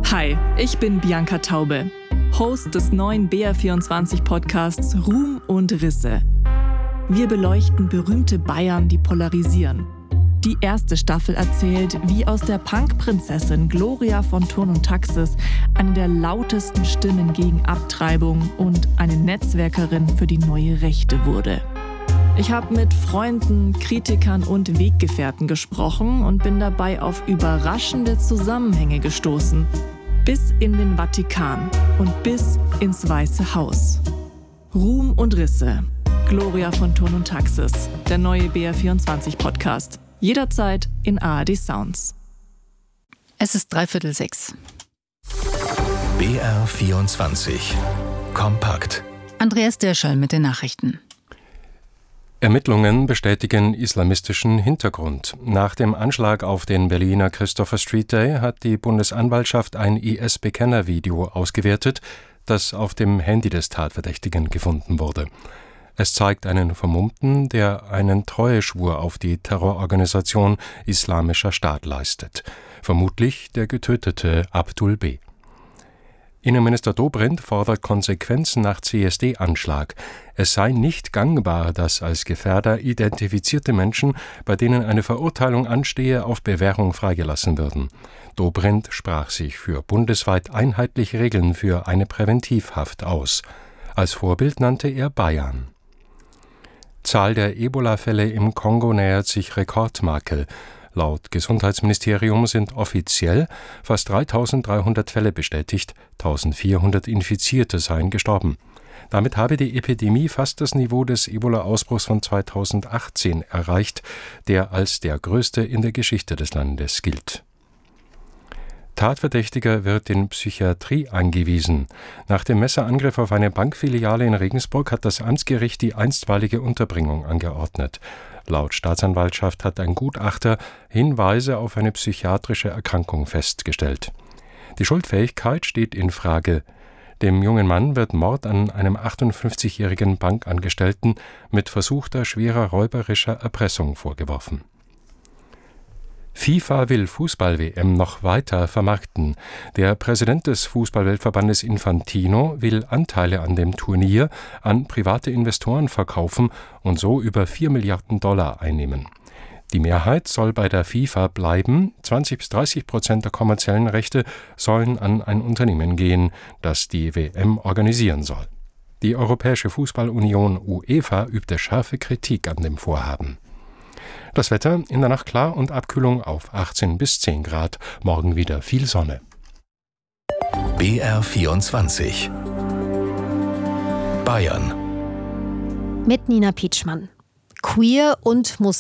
Hi, ich bin Bianca Taube, Host des neuen BR24-Podcasts Ruhm und Risse. Wir beleuchten berühmte Bayern, die polarisieren. Die erste Staffel erzählt, wie aus der Punk-Prinzessin Gloria von Thurn und Taxis eine der lautesten Stimmen gegen Abtreibung und eine Netzwerkerin für die neue Rechte wurde. Ich habe mit Freunden, Kritikern und Weggefährten gesprochen und bin dabei auf überraschende Zusammenhänge gestoßen. Bis in den Vatikan und bis ins Weiße Haus. Ruhm und Risse. Gloria von Thurn und Taxis. Der neue BR24-Podcast. Jederzeit in ARD Sounds. Es ist 5:45. BR24 Kompakt. Andreas Dirschall mit den Nachrichten. Ermittlungen bestätigen islamistischen Hintergrund. Nach dem Anschlag auf den Berliner Christopher Street Day hat die Bundesanwaltschaft ein IS-Bekenner-Video ausgewertet, das auf dem Handy des Tatverdächtigen gefunden wurde. Es zeigt einen Vermummten, der einen Treueschwur auf die Terrororganisation Islamischer Staat leistet. Vermutlich der getötete Abdul B. Innenminister Dobrindt fordert Konsequenzen nach CSD-Anschlag. Es sei nicht gangbar, dass als Gefährder identifizierte Menschen, bei denen eine Verurteilung anstehe, auf Bewährung freigelassen würden. Dobrindt sprach sich für bundesweit einheitliche Regeln für eine Präventivhaft aus. Als Vorbild nannte er Bayern. Zahl der Ebola-Fälle im Kongo nähert sich Rekordmarke. Laut Gesundheitsministerium sind offiziell fast 3.300 Fälle bestätigt, 1.400 Infizierte seien gestorben. Damit habe die Epidemie fast das Niveau des Ebola-Ausbruchs von 2018 erreicht, der als der größte in der Geschichte des Landes gilt. Tatverdächtiger wird in Psychiatrie eingewiesen. Nach dem Messerangriff auf eine Bankfiliale in Regensburg hat das Amtsgericht die einstweilige Unterbringung angeordnet. Laut Staatsanwaltschaft hat ein Gutachter Hinweise auf eine psychiatrische Erkrankung festgestellt. Die Schuldfähigkeit steht in Frage. Dem jungen Mann wird Mord an einem 58-jährigen Bankangestellten mit versuchter schwerer räuberischer Erpressung vorgeworfen. FIFA will Fußball-WM noch weiter vermarkten. Der Präsident des Fußballweltverbandes Infantino will Anteile an dem Turnier an private Investoren verkaufen und so über $4 Milliarden einnehmen. Die Mehrheit soll bei der FIFA bleiben, 20-30% der kommerziellen Rechte sollen an ein Unternehmen gehen, das die WM organisieren soll. Die Europäische Fußballunion UEFA übte scharfe Kritik an dem Vorhaben. Das Wetter in der Nacht klar und Abkühlung auf 18 bis 10 Grad. Morgen wieder viel Sonne. BR24 Bayern mit Nina Pietschmann. Queer und Muslim